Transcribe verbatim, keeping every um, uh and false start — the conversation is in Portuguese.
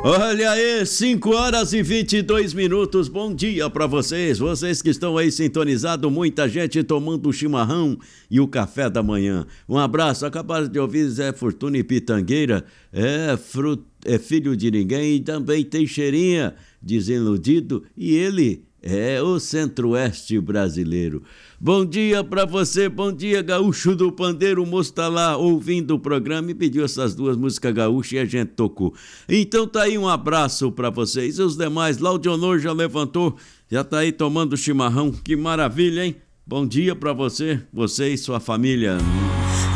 Olha aí, cinco horas e vinte e dois minutos. Bom dia para vocês, vocês que estão aí sintonizados, muita gente tomando o chimarrão e o café da manhã. Um abraço, acabaram de ouvir Zé Fortuna e Pitangueira, é, fruto, é filho de ninguém, e também Teixeirinha, desiludido, e ele é o Centro-Oeste brasileiro. Bom dia para você, bom dia, gaúcho do pandeiro. O moço tá lá ouvindo o programa e pediu essas duas músicas gaúchas e a gente tocou. Então tá aí, um abraço para vocês. E os demais, Laudionor já levantou, já tá aí tomando chimarrão. Que maravilha, hein? Bom dia para você, você e sua família.